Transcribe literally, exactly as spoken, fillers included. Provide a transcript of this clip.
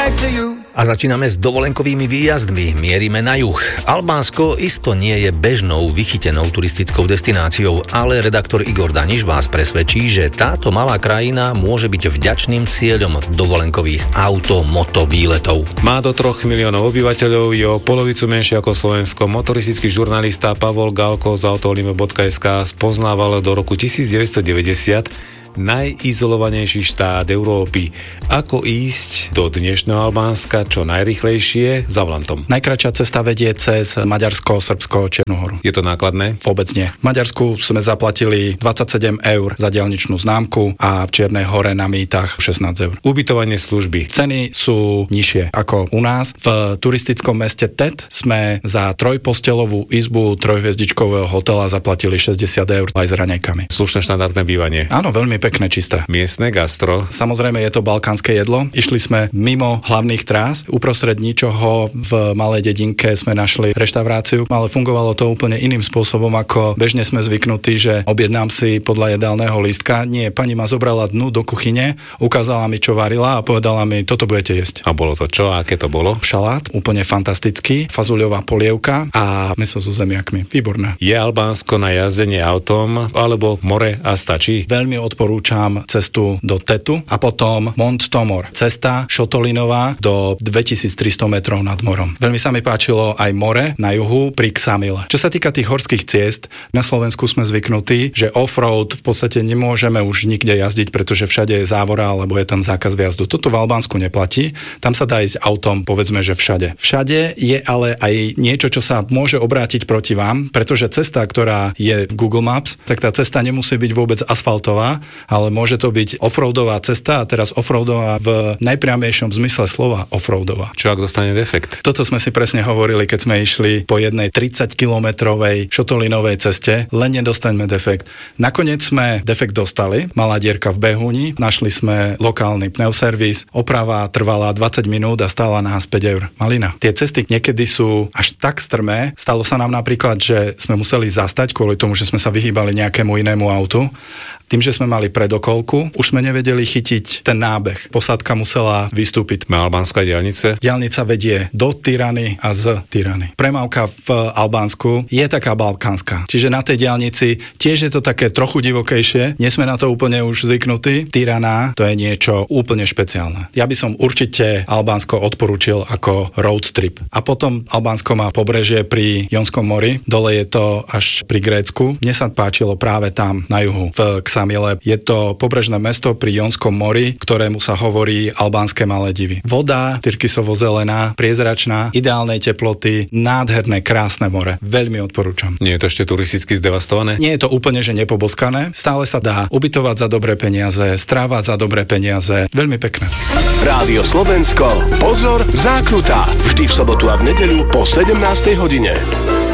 back to you. A začíname s dovolenkovými výjazdmi. Mierime na juh. Albánsko isto nie je bežnou, vychytenou turistickou destináciou, ale redaktor Igor Daniš vás presvedčí, že táto malá krajina môže byť vďačným cieľom dovolenkových auto, moto výletov. Má do troch miliónov obyvateľov, je o polovicu menšie ako Slovensko. Motoristický žurnalista Pavol Galko z autolimo bodka es ká spoznával do roku devätnásťstodeväťdesiat najizolovanejší štát Európy. Ako ísť do dnešného Albánska čo najrýchlejšie za volantom? Najkratšia cesta vedie cez Maďarsko, Srbsko, Čiernu Horu. Je to nákladné? Vôbec nie. V Maďarsku sme zaplatili dvadsaťsedem eur za diaľničnú známku a v Čiernej Hore na mýtach šestnásť eur. Ubytovanie, služby. Ceny sú nižšie ako u nás. V turistickom meste Tet sme za trojpostelovú izbu trojhviezdičkového hotela zaplatili šesťdesiat eur aj s raňajkami. Slušné štandardné bývanie. Áno, veľmi pekné, čisté. Miestne gastro. Samozrejme je to balkánske jedlo. Išli sme mimo hlavných trás. Uprostred ničoho v malej dedinke sme našli reštauráciu, ale fungovalo to úplne iným spôsobom, ako bežne sme zvyknutí, že objednám si podľa jedálneho lístka. Nie, pani ma zobrala dnu do kuchyne, ukázala mi, čo varila a povedala mi, toto budete jesť. A bolo to čo? A aké to bolo? Šalát, úplne fantastický, fazuľová polievka a mäso so zemiakmi. Výborné. Je Albánsko na jazdenie autom alebo more a stačí? Veľmi odporúčam cestu do Tetu a potom Mont Tomor. Cesta Šotolinová do dvetisíctristo metrov nad morom. Veľmi sa mi páčilo aj more na juhu pri Ksamile. Čo sa týka tých horských ciest, na Slovensku sme zvyknutí, že off-road v podstate nemôžeme už nikde jazdiť, pretože všade je závora alebo je tam zákaz vjazdu. Toto v Albánsku neplatí. Tam sa dá ísť autom, povedzme, že všade. Všade je ale aj niečo, čo sa môže obrátiť proti vám, pretože cesta, ktorá je v Google Maps, tak tá cesta nemusí byť vôbec asfaltová, ale môže to byť offroadová cesta a teraz offroadová v najpriamejšom zmysle slova offroadová. Čo ak dostane defekt? Toto sme si presne hovorili, keď sme išli po jednej tridsaťkilometrovej šotolinovej ceste, len nedostaňme defekt. Nakoniec sme defekt dostali, malá dierka v behúni, našli sme lokálny pneuservis, oprava trvala dvadsať minút a stála nás päť eur. Malina. Tie cesty niekedy sú až tak strmé, stalo sa nám napríklad, že sme museli zastať kvôli tomu, že sme sa vyhýbali nejakému inému autu. Tým, že sme mali predokolku, už sme nevedeli chytiť ten nábeh. Posádka musela vystúpiť. Má Albánsko aj diaľnice? Diaľnica vedie do Tirany a z Tirany. Premávka v Albánsku je taká balkánska. Čiže na tej diaľnici tiež je to také trochu divokejšie. Nie sme na to úplne už zvyknutí. Tirana, to je niečo úplne špeciálne. Ja by som určite Albánsko odporúčil ako road trip. A potom Albánsko má pobrežie pri Jonskom mori. Dole je to až pri Grécku. Mne sa páčilo práve tam na juhu v Ksamile. Je to pobrežné mesto pri Jonskom mori, ktorému sa hovorí albánske Malé divy. Voda, tyrkysovo-zelená, priezračná, ideálnej teploty, nádherné, krásne more. Veľmi odporúčam. Nie je to ešte turisticky zdevastované? Nie je to úplne, že nepoboskané. Stále sa dá ubytovať za dobré peniaze, strávať za dobré peniaze. Veľmi pekné. Rádio Slovensko. Pozor, zákruta. Vždy v sobotu a v nedeľu po sedemnástej hodine.